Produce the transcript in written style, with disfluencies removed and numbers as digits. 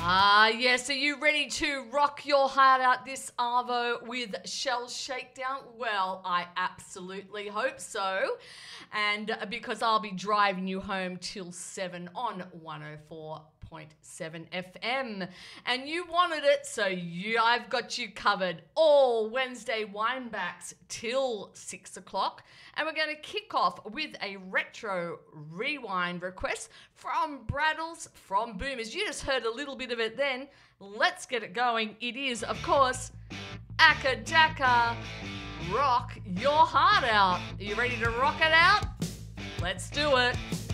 Yes. Are you ready to rock your heart out this Arvo with Shell Shakedown? Well, I absolutely hope so. And because I'll be driving you home till 7 on 104.7 FM. And you wanted it, so I've got you covered all Wednesday winebacks till 6 o'clock. And we're going to kick off with a retro rewind request from Braddles from Boomers. You just heard a little bit of it then. Let's get it going. It is, of course, Acca Jacka, Rock Your Heart Out. Are you ready to rock it out? Let's do it.